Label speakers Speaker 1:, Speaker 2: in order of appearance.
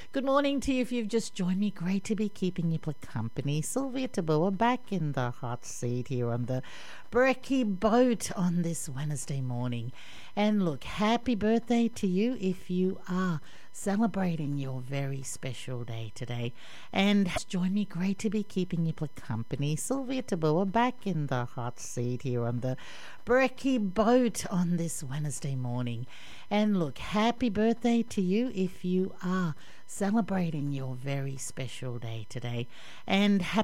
Speaker 1: Good morning to you if you've just joined me. Great to be keeping you company. Sylvia Tabua back in the hot seat here on the Brekkie boat on this Wednesday morning. And look, happy birthday to you if you are celebrating your very special day today. And join me, great to be keeping you company. Sylvia Tabua back in the hot seat here on the Brekkie boat on this Wednesday morning. And look, happy birthday to you if you are celebrating your very special day today. And happy